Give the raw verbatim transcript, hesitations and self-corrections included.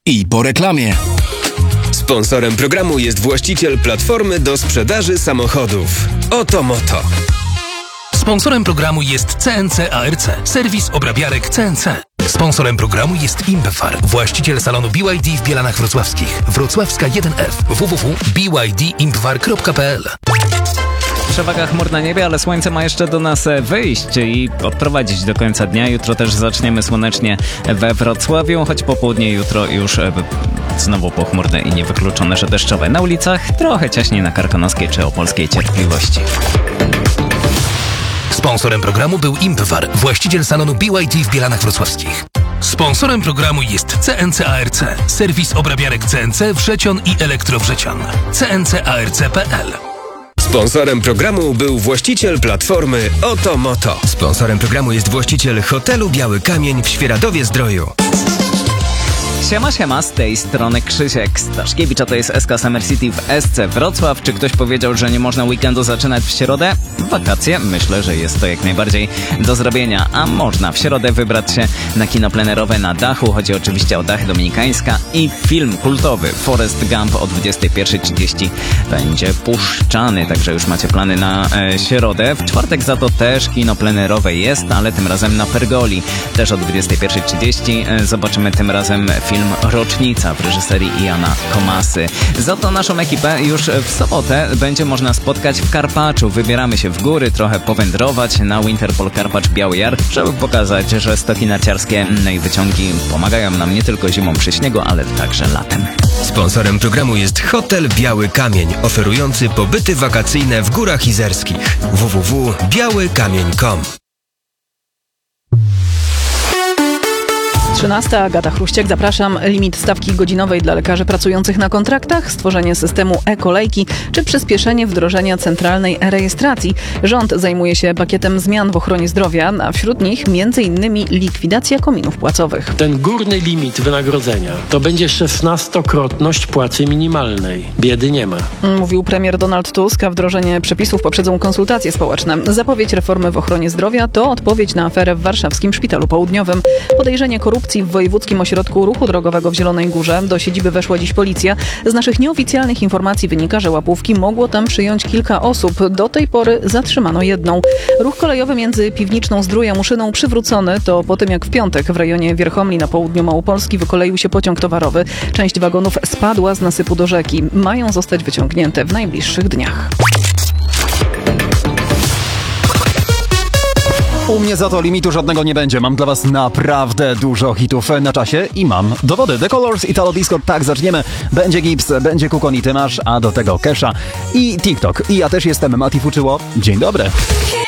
I po reklamie. Sponsorem programu jest właściciel platformy do sprzedaży samochodów. Oto Moto. Sponsorem programu jest C N C A R C, serwis obrabiarek C N C. Sponsorem programu jest Impfar, właściciel salonu B Y D w Bielanach Wrocławskich. Wrocławska jeden F. w w w kropka b y d impfar kropka p l. Przewaga chmur na niebie, ale słońce ma jeszcze do nas wyjść i odprowadzić do końca dnia. Jutro też zaczniemy słonecznie we Wrocławiu, choć popołudnie jutro już znowu pochmurne i niewykluczone, że deszczowe. Na ulicach trochę ciaśniej na Karkonoskiej czy Opolskiej Cierpliwości. Sponsorem programu był Impfar, właściciel salonu B Y D w Bielanach Wrocławskich. Sponsorem programu jest C N C A R C, serwis obrabiarek C N C Wrzecion i Elektrowrzecian. C N C A R C kropka p l. Sponsorem programu był właściciel platformy Oto Moto. Sponsorem programu jest właściciel hotelu Biały Kamień w Świeradowie-Zdroju. Siema, siema, z tej strony Krzysiek Staszkiewicz, a to jest S K Summer City w S C Wrocław. Czy ktoś powiedział, że nie można weekendu zaczynać w środę? Wakacje? Myślę, że jest to jak najbardziej do zrobienia, a można w środę wybrać się na kino plenerowe na dachu. Chodzi oczywiście o Dach Dominikańska i film kultowy Forrest Gump o dwudziestej pierwszej trzydzieści będzie puszczany, także już macie plany na e, środę. W czwartek za to też kino plenerowe jest, ale tym razem na Pergoli, też o dwudziestej pierwszej trzydzieści. E, zobaczymy tym razem film Rocznica w reżyserii Jana Komasy. Za to naszą ekipę już w sobotę będzie można spotkać w Karpaczu. Wybieramy się w góry, trochę powędrować na Winterpol Karpacz Biały Jar, żeby pokazać, że stoki narciarskie i wyciągi pomagają nam nie tylko zimą przy śniegu, ale także latem. Sponsorem programu jest Hotel Biały Kamień, oferujący pobyty wakacyjne w Górach Izerskich. w w w kropka biały kamień kropka com. trzynasta. Agata Chruściak, zapraszam. Limit stawki godzinowej dla lekarzy pracujących na kontraktach, stworzenie systemu e-kolejki czy przyspieszenie wdrożenia centralnej e-rejestracji. Rząd zajmuje się pakietem zmian w ochronie zdrowia, a wśród nich między innymi likwidacja kominów płacowych. Ten górny limit wynagrodzenia to będzie szesnastokrotność płacy minimalnej. Biedy nie ma. Mówił premier Donald Tusk, a wdrożenie przepisów poprzedzą konsultacje społeczne. Zapowiedź reformy w ochronie zdrowia to odpowiedź na aferę w warszawskim Szpitalu Południowym. Podejrzenie korupcji w Wojewódzkim Ośrodku Ruchu Drogowego w Zielonej Górze. Do siedziby weszła dziś policja. Z naszych nieoficjalnych informacji wynika, że łapówki mogło tam przyjąć kilka osób. Do tej pory zatrzymano jedną. Ruch kolejowy między Piwniczną Zdrój a Muszyną przywrócony. To po tym, jak w piątek w rejonie Wierchomli na południu Małopolski wykoleił się pociąg towarowy. Część wagonów spadła z nasypu do rzeki. Mają zostać wyciągnięte w najbliższych dniach. U mnie za to limitu żadnego nie będzie. Mam dla was naprawdę dużo hitów na czasie i mam dowody. The Colors, Italo Disco, tak zaczniemy. Będzie Gibbs, będzie Kukon i Tymasz, a do tego Kesha i TikTok. I ja też jestem Mati Fuczyło. Dzień dobry.